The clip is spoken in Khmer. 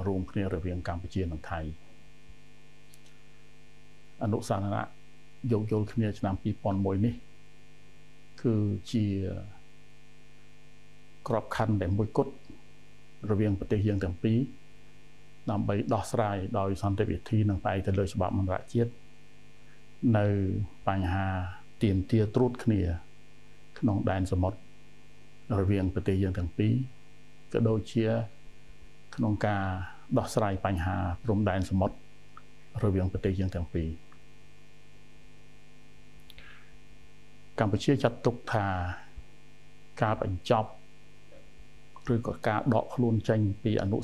រួមគ្នារវាងកម្ពុជានិងថៃអនុសាសនៈយោគយល់គ្នាឆ្នាំ2001នេះគឺជាក្របខ័ណ្ឌដែលមួយគត់រវាងប្រទេសយើងទាំងពីរដើម្បីដោះស្រាយដោយសន្តិវិធីនិងផ្អែកទៅលើច្បាប់អន្តរជាតិនៅបញ្ហាទាមទារត្រួតគ្នាក្នុងដែនសមុទ្ររវាងប្រទេសយើងទាំងពីរក៏ដូចជាក្នុងការដោះស្រាយបញ្ហាព្រំដែនសមុទ្ររវាងប្រទេសយើងទាំងពីរកម្ពុជាចាត់ទុកថាការបញ្ចប់ឬក៏ការដកខ្លួនចេញពីអនុ